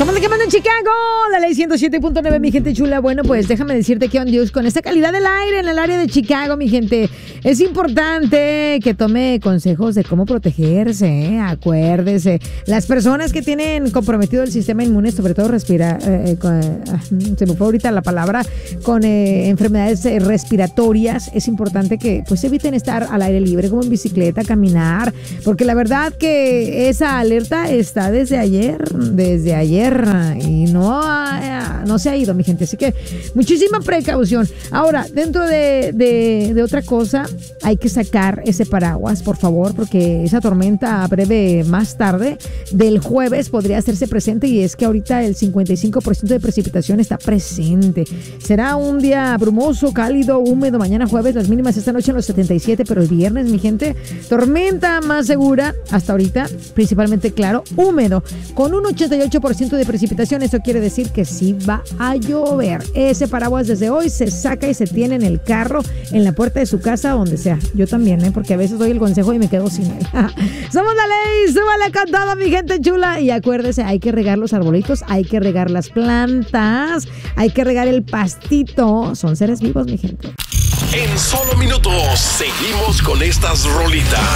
Somos de que manda en Chicago, la ley 107.9, mi gente chula. Bueno, pues déjame decirte que con esta calidad del aire en el área de Chicago, mi gente, es importante que tome consejos de cómo protegerse, ¿eh? Acuérdese, las personas que tienen comprometido el sistema inmune, sobre todo se me fue ahorita la palabra, con enfermedades respiratorias, es importante que pues eviten estar al aire libre, como en bicicleta, caminar, porque la verdad que esa alerta está desde ayer y no se ha ido, mi gente, así que muchísima precaución. Ahora, dentro de otra cosa, hay que sacar ese paraguas, por favor, porque esa tormenta breve más tarde del jueves podría hacerse presente, y es que ahorita el 55% de precipitación está presente. Será un día brumoso, cálido, húmedo mañana jueves, las mínimas esta noche en los 77, pero el viernes, mi gente, tormenta más segura hasta ahorita, principalmente claro, húmedo, con un 88% de precipitación. Eso quiere decir que sí va a llover. Ese paraguas desde hoy se saca y se tiene en el carro, en la puerta de su casa, donde sea. Yo también, porque a veces doy el consejo y me quedo sin él. Somos la ley, súbale con todo, mi gente chula. Y acuérdese, hay que regar los arbolitos, hay que regar las plantas, hay que regar el pastito. Son seres vivos, mi gente. En solo minutos seguimos con estas rolitas.